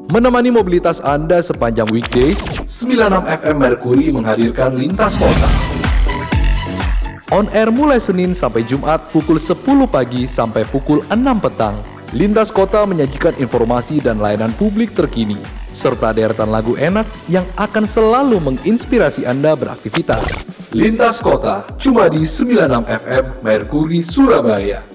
Menemani mobilitas Anda sepanjang weekdays, 96 FM Mercury menghadirkan Lintas Kota. On air mulai Senin sampai Jumat pukul 10 pagi sampai pukul 6 petang. Lintas Kota menyajikan informasi dan layanan publik terkini, serta deretan lagu enak yang akan selalu menginspirasi Anda beraktivitas. Lintas Kota, cuma di 96 FM Mercury Surabaya.